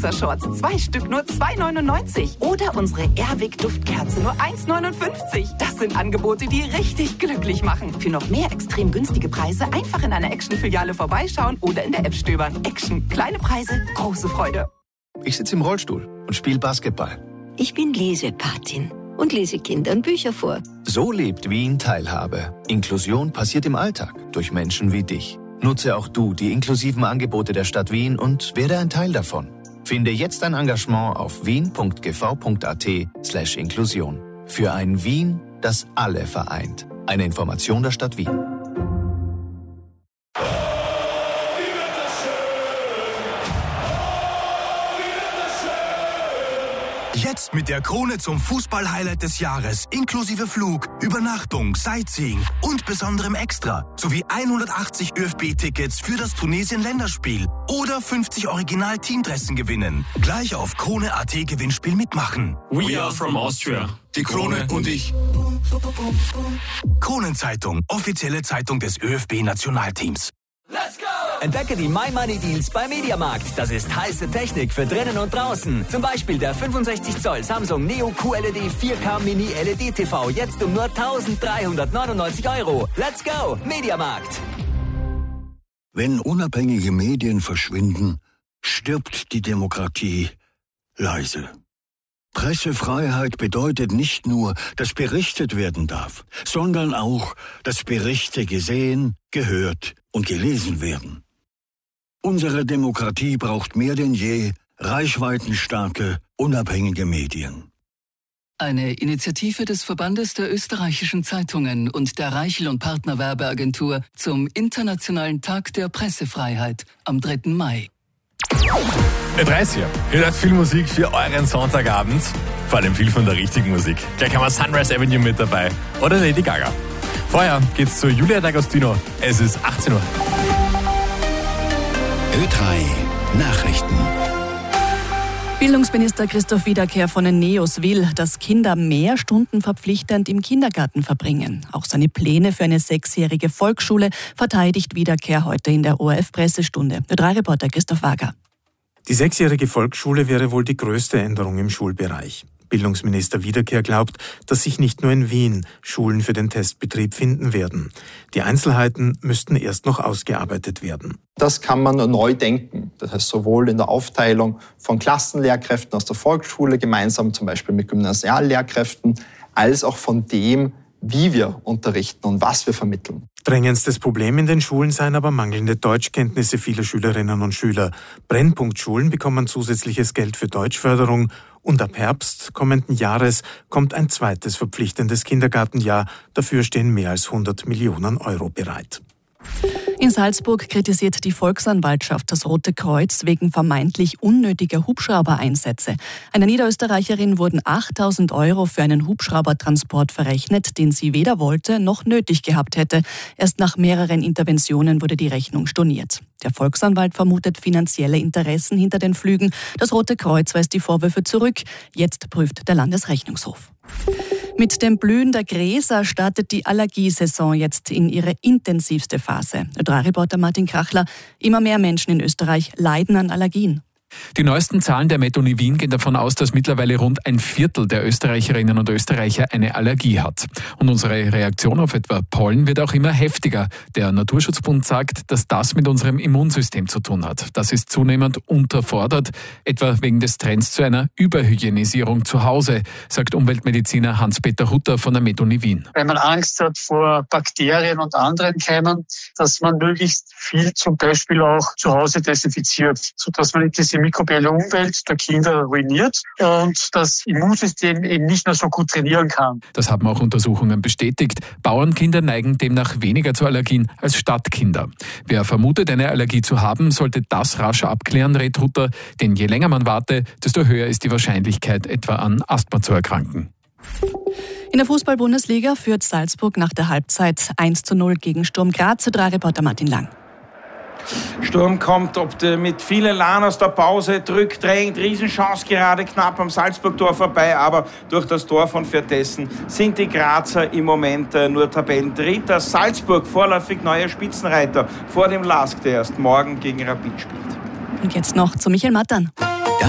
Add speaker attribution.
Speaker 1: Boxershorts, 2 Stück nur 2,99. Oder unsere Airwick Duftkerze nur 1,59. Das sind Angebote, die richtig glücklich machen. Für noch mehr extrem günstige Preise einfach in einer Action-Filiale vorbeischauen oder in der App stöbern. Action. Kleine Preise, große Freude.
Speaker 2: Ich sitze im Rollstuhl und spiele Basketball.
Speaker 3: Ich bin Lesepatin und lese Kindern Bücher vor.
Speaker 2: So lebt Wien Teilhabe. Inklusion passiert im Alltag durch Menschen wie dich. Nutze auch du die inklusiven Angebote der Stadt Wien und werde ein Teil davon. Finde jetzt ein Engagement auf wien.gv.at/Inklusion. Für ein Wien, das alle vereint. Eine Information der Stadt Wien.
Speaker 4: Jetzt mit der Krone zum Fußball-Highlight des Jahres, inklusive Flug, Übernachtung, Sightseeing und besonderem Extra, sowie 180 ÖFB-Tickets für das Tunesien-Länderspiel oder 50 Original-Teamdressen gewinnen. Gleich auf Krone.at Gewinnspiel mitmachen.
Speaker 5: We are from Austria.
Speaker 4: Die Krone und ich. Kronenzeitung, offizielle Zeitung des ÖFB-Nationalteams.
Speaker 5: Let's go!
Speaker 6: Entdecke die My Money Deals bei Mediamarkt. Das ist heiße Technik für drinnen und draußen. Zum Beispiel der 65 Zoll Samsung Neo QLED 4K Mini LED TV. Jetzt um nur 1.399 €. Let's go! Mediamarkt.
Speaker 7: Wenn unabhängige Medien verschwinden, stirbt die Demokratie leise. Pressefreiheit bedeutet nicht nur, dass berichtet werden darf, sondern auch, dass Berichte gesehen, gehört und gelesen werden. Unsere Demokratie braucht mehr denn je reichweitenstarke, unabhängige Medien.
Speaker 8: Eine Initiative des Verbandes der österreichischen Zeitungen und der Reichel und Partner Werbeagentur zum Internationalen Tag der Pressefreiheit am 3. Mai.
Speaker 9: Der 30er. Ihr hört viel Musik für euren Sonntagabend. Vor allem viel von der richtigen Musik. Gleich haben wir Sunrise Avenue mit dabei. Oder Lady Gaga. Vorher geht's zu Julia D'Agostino. Es ist 18 Uhr.
Speaker 4: Ö3 Nachrichten.
Speaker 10: Bildungsminister Christoph Wiederkehr von den NEOS will, dass Kinder mehr Stunden verpflichtend im Kindergarten verbringen. Auch seine Pläne für eine 6-jährige Volksschule verteidigt Wiederkehr heute in der ORF-Pressestunde. Ö3-Reporter Christoph Wager.
Speaker 11: Die 6-jährige Volksschule wäre wohl die größte Änderung im Schulbereich. Bildungsminister Wiederkehr glaubt, dass sich nicht nur in Wien Schulen für den Testbetrieb finden werden. Die Einzelheiten müssten erst noch ausgearbeitet werden.
Speaker 12: Das kann man neu denken. Das heißt sowohl in der Aufteilung von Klassenlehrkräften aus der Volksschule, gemeinsam zum Beispiel mit Gymnasiallehrkräften, als auch von dem, wie wir unterrichten und was wir vermitteln.
Speaker 11: Drängendstes Problem in den Schulen seien aber mangelnde Deutschkenntnisse vieler Schülerinnen und Schüler. Brennpunktschulen bekommen zusätzliches Geld für Deutschförderung und ab Herbst kommenden Jahres kommt ein zweites verpflichtendes Kindergartenjahr. Dafür stehen mehr als 100 Millionen € bereit.
Speaker 10: In Salzburg kritisiert die Volksanwaltschaft das Rote Kreuz wegen vermeintlich unnötiger Hubschraubereinsätze. Einer Niederösterreicherin wurden 8.000 € für einen Hubschraubertransport verrechnet, den sie weder wollte noch nötig gehabt hätte. Erst nach mehreren Interventionen wurde die Rechnung storniert. Der Volksanwalt vermutet finanzielle Interessen hinter den Flügen. Das Rote Kreuz weist die Vorwürfe zurück. Jetzt prüft der Landesrechnungshof. Mit dem Blühen der Gräser startet die Allergiesaison jetzt in ihre intensivste Phase. Ö3-Reporter Martin Krachler: Immer mehr Menschen in Österreich leiden an Allergien.
Speaker 13: Die neuesten Zahlen der Metoni Wien gehen davon aus, dass mittlerweile rund 1/4 der Österreicherinnen und Österreicher eine Allergie hat. Und unsere Reaktion auf etwa Pollen wird auch immer heftiger. Der Naturschutzbund sagt, dass das mit unserem Immunsystem zu tun hat. Das ist zunehmend unterfordert, etwa wegen des Trends zu einer Überhygienisierung zu Hause, sagt Umweltmediziner Hans-Peter Hutter von der Metoni Wien.
Speaker 14: Wenn man Angst hat vor Bakterien und anderen Keimen, dass man möglichst viel zum Beispiel auch zu Hause desinfiziert, sodass man diese mikrobielle Umwelt der Kinder ruiniert und das Immunsystem eben nicht mehr so gut trainieren kann.
Speaker 13: Das haben auch Untersuchungen bestätigt. Bauernkinder neigen demnach weniger zu Allergien als Stadtkinder. Wer vermutet, eine Allergie zu haben, sollte das rasch abklären, rät Hutter, denn je länger man warte, desto höher ist die Wahrscheinlichkeit, etwa an Asthma zu erkranken.
Speaker 10: In der Fußball-Bundesliga führt Salzburg nach der Halbzeit 1:0 gegen Sturm Graz. Ö3-Reporter Martin Lang.
Speaker 15: Sturm kommt mit viel Elan aus der Pause, drückt, drängt, Riesenchance gerade knapp am Salzburg-Tor vorbei, aber durch das Tor von Vertessen sind die Grazer im Moment nur Tabellendritter. Salzburg vorläufig neuer Spitzenreiter vor dem LASK, der erst morgen gegen Rapid spielt.
Speaker 10: Und jetzt noch zu Michael Mattern.